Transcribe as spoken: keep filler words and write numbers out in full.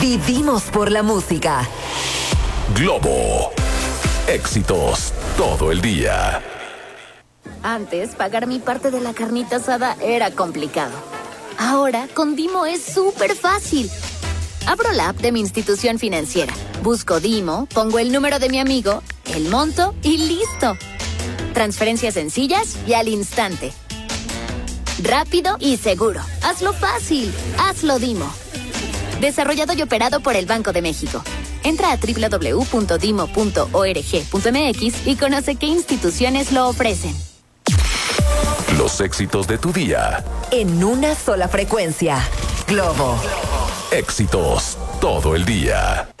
Vivimos por la música. Globo. Éxitos todo el día. Antes, pagar mi parte de la carnita asada era complicado. Ahora, con Dimo es súper fácil. Abro la app de mi institución financiera, busco Dimo, pongo el número de mi amigo, el monto y listo. Transferencias sencillas y al instante. Rápido y seguro. Hazlo fácil. Hazlo Dimo. Desarrollado y operado por el Banco de México. Entra a doble u doble u doble u punto dimo punto org punto m x y conoce qué instituciones lo ofrecen. Los éxitos de tu día. En una sola frecuencia. Globo. Éxitos todo el día.